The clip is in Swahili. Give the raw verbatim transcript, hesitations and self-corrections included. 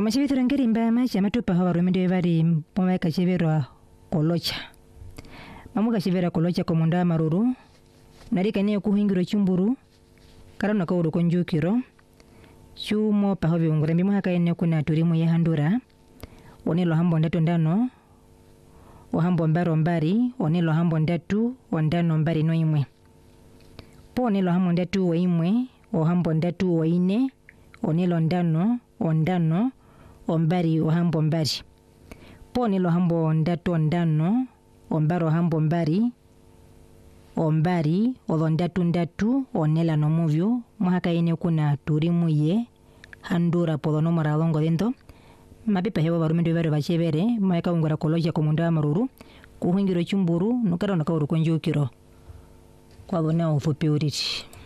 Omashivithira ngeri mbama chamatupa hawa rumende vari pomwe kachivirwa kolocha. Mamu kachivira kolocha komunda maruru. Narika niyo kuhingiro chumburu. Karano kauru konjukiro. Chumo pahovi ungurembi muhaka ene kuna turimu ya handura. Onilo hambo ndatu ndano. Ohambo mbaro mbari. Onilo hambo ndatu ondano mbari no imwe. Po onilo hambo ndatu wa imwe. Ohambo ndatu wa ine. Onilo ndano ondano ombari ohambo mbari. Po onilo hambo ndatu ondano ombaro hambo mbari. Ombari olo ndatu ndatu onela no muvyo. Muhaka ene kuna turimu ye handura polo nomora longo dento. Mapipa hewa barumendo vare vachevere. Maeka ungura koloja komunda maruru. Kuhingiro chumburu nukaro nakauru konjukiro. Kwa bona ufupi uriti.